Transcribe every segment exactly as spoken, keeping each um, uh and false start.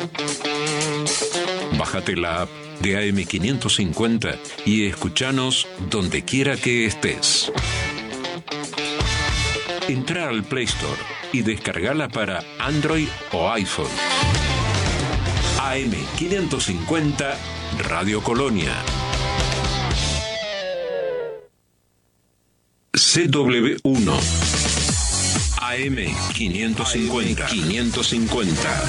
Bájate la app de A M quinientos cincuenta y escuchanos donde quiera que estés. Entra al Play Store y descargala para Android o iPhone. A M quinientos cincuenta Radio Colonia. C W uno. A M quinientos cincuenta. quinientos cincuenta.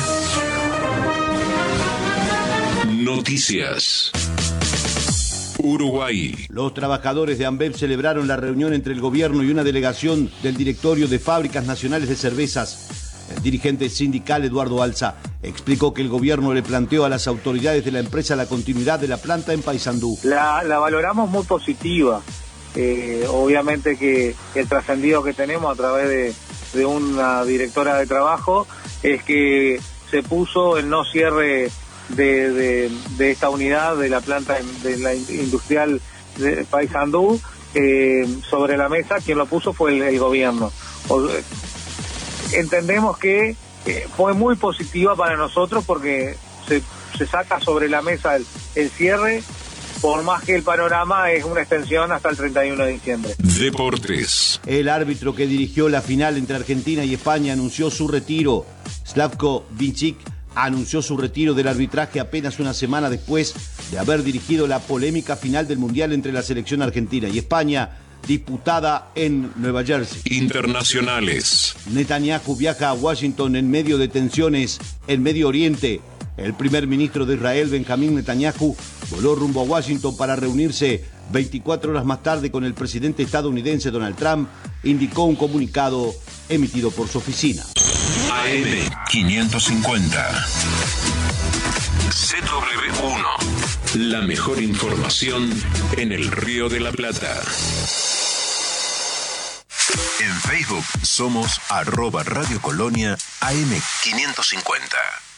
Noticias. Uruguay. Los trabajadores de Ambev celebraron la reunión entre el gobierno y una delegación del directorio de Fábricas Nacionales de Cervezas. El dirigente sindical Eduardo Alza explicó que el gobierno le planteó a las autoridades de la empresa la continuidad de la planta en Paysandú. La, la valoramos muy positiva. Eh, obviamente que el trascendido que tenemos a través de, de una directora de trabajo es que se puso el no cierre de, de, de esta unidad de la planta de la industrial de Paysandú eh, sobre la mesa. Quien lo puso fue el, el gobierno. O, entendemos que eh, fue muy positiva para nosotros porque se, se saca sobre la mesa el, el cierre, por más que el panorama es una extensión hasta el treinta y uno de diciembre. Deportes. El árbitro que dirigió la final entre Argentina y España anunció su retiro. Slavko Vincic anunció su retiro del arbitraje apenas una semana después de haber dirigido la polémica final del Mundial entre la selección argentina y España, disputada en Nueva Jersey. Internacionales. Netanyahu viaja a Washington en medio de tensiones en Medio Oriente. El primer ministro de Israel, Benjamín Netanyahu, voló rumbo a Washington para reunirse veinticuatro horas más tarde con el presidente estadounidense Donald Trump, indicó un comunicado emitido por su oficina. A M quinientos cincuenta. C W uno. La mejor información en el Río de la Plata. En Facebook somos arroba Radio Colonia A M quinientos cincuenta.